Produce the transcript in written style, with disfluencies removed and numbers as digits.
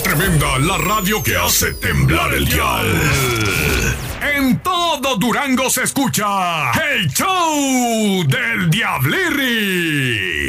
tremenda, la radio que hace temblar el dial. En todo Durango se escucha el show del Diablirri.